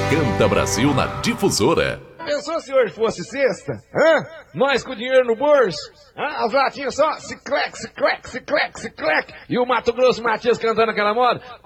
Canta Brasil na Difusora. Pensou se hoje fosse sexta? Hã? Nós com o dinheiro no bolso? Hã? As latinhas só ciclec, ciclec, ciclec, ciclec. E o Mato Grosso Matias cantando aquela moda.